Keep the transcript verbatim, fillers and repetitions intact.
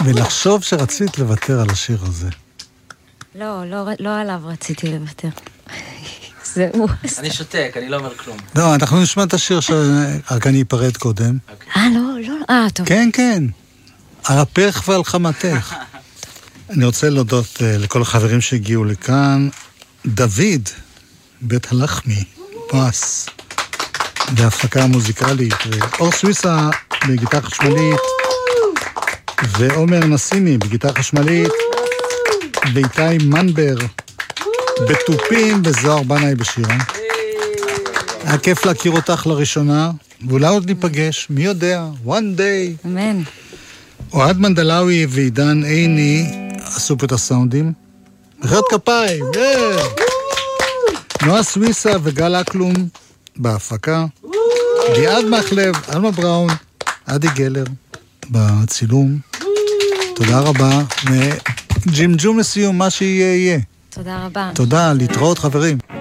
ולחשוב שרצית לוותר על השיר הזה. לא, לא, לא עליו רציתי לוותר. זהו. אני שותק, אני לא אומר כלום. לא, אנחנו נשמע את השיר שרק אני אפרד קודם. אה, לא, לא, אה, טוב. כן, כן. על אפך ועל חמתך. אני רוצה להודות uh, לכל החברים שהגיעו לכאן. דוד, בית הלחמי, פס, בהפקה המוזיקלית, ואור סוויסה בגיטרה חשמלית, ועומר נסימי בגיטרה חשמלית, ואיתי מנבר בטופים, וזוהר בנאי בשירה. היה כיף להכיר אותך לראשונה, ואולי עוד ניפגש, מי יודע, one day. אמן. אוהד מנדלאוי ועידן עיני עשו פה את הסאונדים. מחיאות כפיים, נועה סוויסה וגל אקלום בהפקה. ליעד מחלב, אלמה בראון, עדי גלר בצילום. תודה רבה. וג'ימג'ום לסיום, מה שיהיה יהיה. תודה רבה. תודה, להתראות חברים.